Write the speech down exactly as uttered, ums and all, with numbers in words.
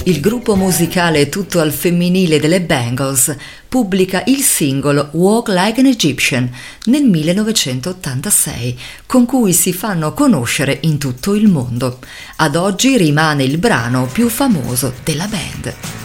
Il gruppo musicale tutto al femminile delle Bangles pubblica il singolo Walk Like an Egyptian nel millenovecentottantasei, con cui si fanno conoscere in tutto il mondo. Ad oggi rimane il brano più famoso della band.